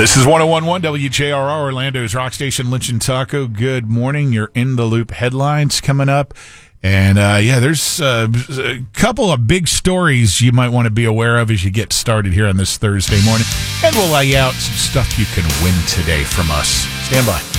This is 101.1 WJRR, Orlando's rock station, Lynch and Taco. Good morning. Your In the Loop headlines coming up. And, there's a couple of big stories you might want to be aware of as you get started here on this Thursday morning. And we'll lay out some stuff you can win today from us. Stand by.